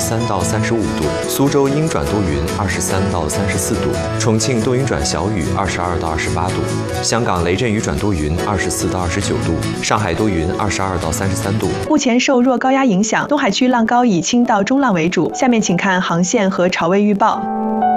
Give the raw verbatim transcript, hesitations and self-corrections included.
三到三十五度，苏州阴转多云，二十三到三十四度，重庆多云转小雨，二十二到二十八度，香港雷阵雨转多云，二十四到二十九度，上海多云，二十二到三十三度。 目前受弱高压影响，东海区浪高以轻到中浪为主。下面请看航线和潮位预报。